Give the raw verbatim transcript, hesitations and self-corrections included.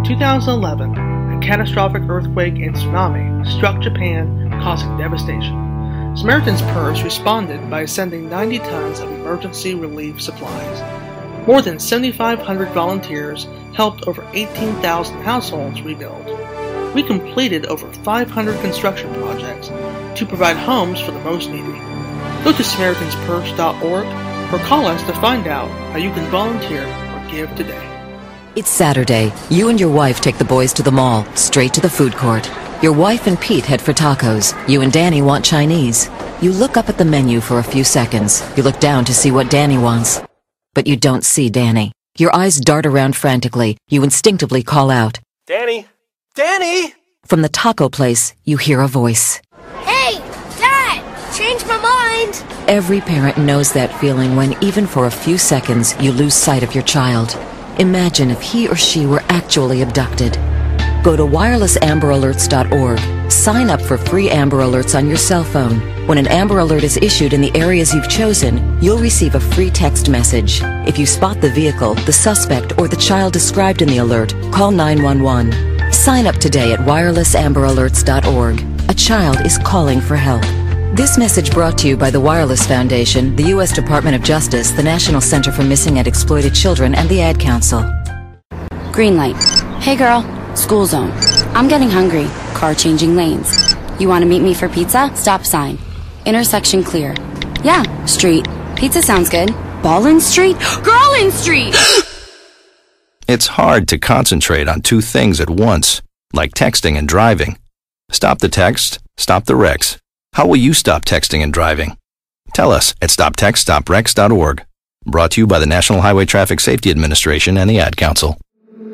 two thousand eleven, a catastrophic earthquake and tsunami struck Japan, causing devastation. Samaritan's Purse responded by sending ninety tons of emergency relief supplies. More than seven thousand five hundred volunteers helped over eighteen thousand households rebuild. We completed over five hundred construction projects to provide homes for the most needy. Go to Samaritans Purse dot org or call us to find out how you can volunteer or give today. It's Saturday. You and your wife take the boys to the mall, straight to the food court. Your wife and Pete head for tacos. You and Danny want Chinese. You look up at the menu for a few seconds. You look down to see what Danny wants. But you don't see Danny. Your eyes dart around frantically. You instinctively call out, Danny! Danny! From the taco place, you hear a voice. Hey, Dad! Changed my mind! Every parent knows that feeling when, even for a few seconds, you lose sight of your child. Imagine if he or she were actually abducted. Go to wireless amber alerts dot org. Sign up for free Amber Alerts on your cell phone. When an Amber Alert is issued in the areas you've chosen, you'll receive a free text message. If you spot the vehicle, the suspect, or the child described in the alert, call nine one one. Sign up today at wireless amber alerts dot org. A child is calling for help. This message brought to you by the Wireless Foundation, the U S Department of Justice, the National Center for Missing and Exploited Children, and the Ad Council. Green light. Hey girl, school zone. I'm getting hungry. Car changing lanes. You want to meet me for pizza? Stop sign. Intersection clear. Yeah, street. Pizza sounds good. Ballin Street? Girlin Street! It's hard to concentrate on two things at once, like texting and driving. Stop the text, stop the wrecks. How will you stop texting and driving? Tell us at stop text stop wrecks dot org. Brought to you by the National Highway Traffic Safety Administration and the Ad Council.